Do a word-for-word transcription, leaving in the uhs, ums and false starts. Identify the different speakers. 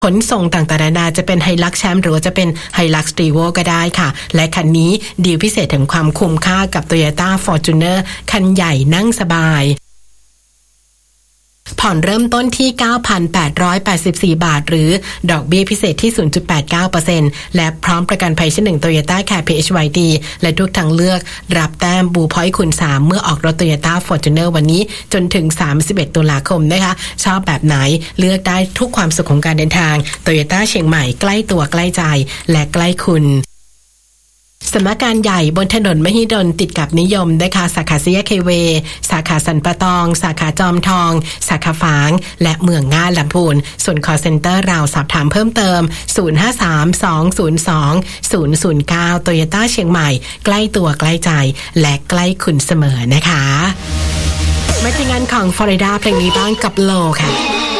Speaker 1: ขนส่งต่างๆนานาจะเป็นไฮลักซ์แชมป์หรือว่าจะเป็นไฮลักซ์รีโวก็ได้ค่ะและคันนี้ดีลพิเศษถึงความคุ้มค่ากับ Toyota Fortuner คันใหญ่นั่งสบายผ่อนเริ่มต้นที่ เก้าพันแปดร้อยแปดสิบสี่ บาทหรือดอกเบี้ยพิเศษที่ ศูนย์จุดแปดเก้าเปอร์เซ็นต์ และพร้อมประกันภัยชั้นหนึ่ง Toyota Care พี เอช วาย ดี และทุกทางเลือกรับแต้มบูพอยต์คูณสามเมื่อออกรถ Toyota Fortuner วันนี้จนถึงสามสิบเอ็ดตุลาคมนะคะชอบแบบไหนเลือกได้ทุกความสุขของการเดินทาง Toyota เชียงใหม่ใกล้ตัวใกล้ใจและใกล้คุณสำนักงานใหญ่บนถนนมหิดลติดกับนิยมนะคะสาขาซีแยกเคเวสาขาสันปะตองสาขาจอมทองสาขาฝางและเมืองง่าลำพูนส่วน call center เราสอบถามเพิ่มเติมศูนย์ ห้า สาม สอง ศูนย์ สอง ศูนย์ ศูนย์ เก้า Toyota เชียงใหม่ใกล้ตัวใกล้ใจและใกล้คุณเสมอนะคะมาที่งานของ Florida เพลงนี้บ้างกับโลค่ะ